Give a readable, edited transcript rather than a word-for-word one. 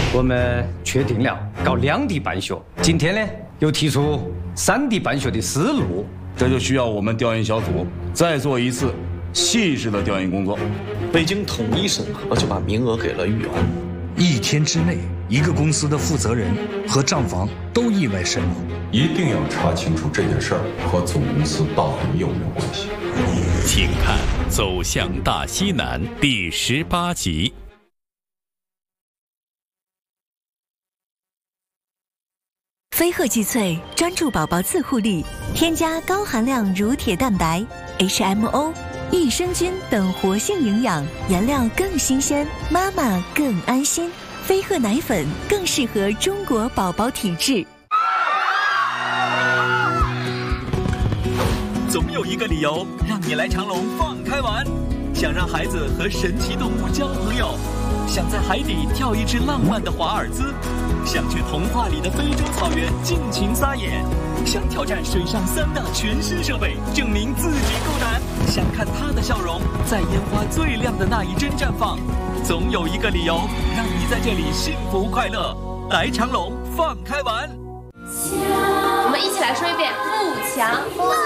我们确定了搞2地办学，今天呢又提出3地办学的思路， 这就需要我们调研小组再做一次细致的调研工作。 北京统一审核就把名额给了豫园。 1天之内，一个公司的负责人和账房都意外身亡， 一定要查清楚这件事儿和总公司到底有没有关系。 请看《走向大西南》第18集。 飞鹤济萃专注宝宝自护力，添加高含量乳铁蛋白、HMO、益生菌等活性营养，原料更新鲜，妈妈更安心。飞鹤奶粉更适合中国宝宝体质。 总有一个理由让你来长隆放开玩，想让孩子和神奇动物交朋友，想在海底跳一只浪漫的华尔兹，想去童话里的非洲草原尽情撒野，想挑战水上3大全新设备，证明自己够胆，想看他的笑容在烟花最亮的那一帧绽放。总有一个理由让你在这里幸福快乐。来长隆放开玩。 我们一起来说一遍：富强。